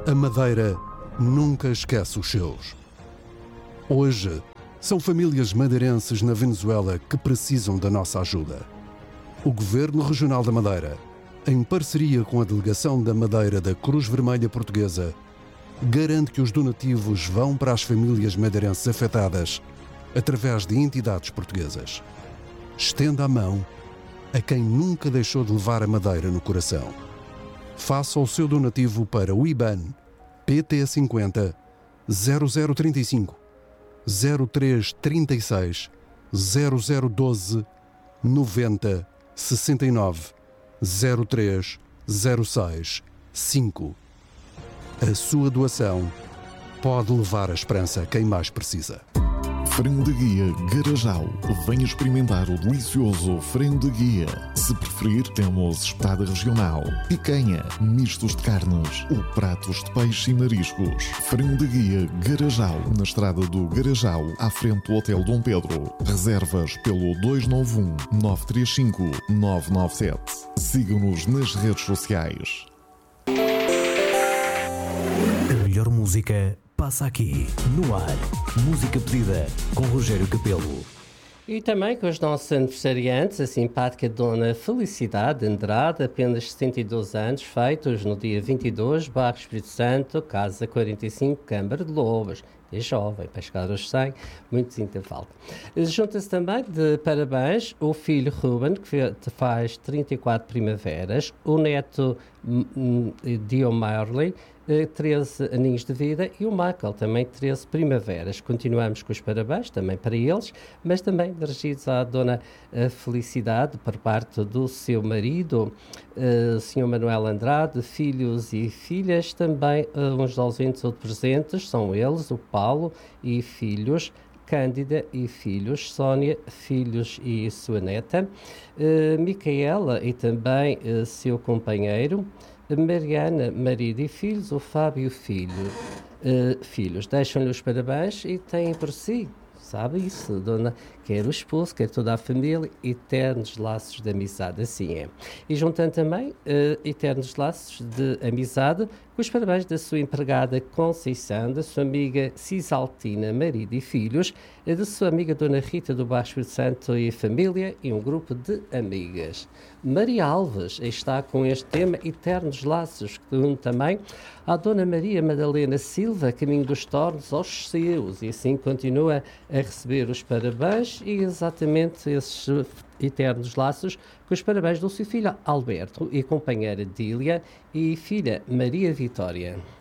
A Madeira nunca esquece os seus. Hoje, são famílias madeirenses na Venezuela que precisam da nossa ajuda. O Governo Regional da Madeira, em parceria com a Delegação da Madeira da Cruz Vermelha Portuguesa, garante que os donativos vão para as famílias madeirenses afetadas através de entidades portuguesas. Estenda a mão a quem nunca deixou de levar a Madeira no coração. Faça o seu donativo para o IBAN PT50 0035 0336 0012 90 69 03 06 5. A sua doação pode levar a esperança a quem mais precisa. Frango de Guia Garajal. Venha experimentar o delicioso frango de guia. Se preferir, temos espetada regional, picanha, mistos de carnes ou pratos de peixe e mariscos. Frango de Guia Garajal, na estrada do Garajal, à frente do Hotel Dom Pedro. Reservas pelo 291 935 997. Sigam-nos nas redes sociais. A melhor música passa aqui, no ar. Música pedida com Rogério Capelo. E também com os nossos aniversariantes, a simpática Dona Felicidade Andrade, apenas 72 anos, feitos no dia 22, bairro Espírito Santo, Casa 45, Câmara de Lobos. É jovem, para chegar aos 100, muito sinta falta. Junta-se também de parabéns o filho Ruben, que faz 34 primaveras, o neto Dio Marley, 13 aninhos de vida, e o Michael, também 13 primaveras. Continuamos com os parabéns, também para eles, mas também dirigidos à Dona Felicidade, por parte do seu marido, Sr. Manuel Andrade, filhos e filhas, também uns ausentes ou presentes, são eles, o Paulo e filhos, Cândida e filhos, Sónia, filhos e sua neta, Micaela e também seu companheiro, Mariana, marido e filhos, o Fábio, filhos. Deixam-lhe os parabéns e têm por si, sabe isso, dona, quer o esposo, quer toda a família, eternos laços de amizade, assim é. E juntando também eternos laços de amizade com os parabéns da sua empregada Conceição, da sua amiga Cisaltina, marido e filhos, da sua amiga Dona Rita do Baixo Espírito Santo e família, e um grupo de amigas. Maria Alves está com este tema, Eternos Laços, que une também à Dona Maria Madalena Silva, caminho dos Tornos, aos seus, e assim continua a receber os parabéns e exatamente esses eternos laços com os parabéns do seu filho Alberto e companheira Dília e filha Maria Vitória.